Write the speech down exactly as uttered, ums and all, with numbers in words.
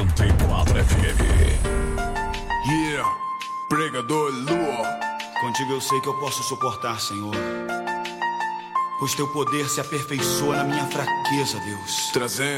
noventa e quatro F M. Yeah, pregador Lua. Contigo eu sei que eu posso suportar, Senhor, pois teu poder se aperfeiçoa na minha fraqueza, Deus. Trazendo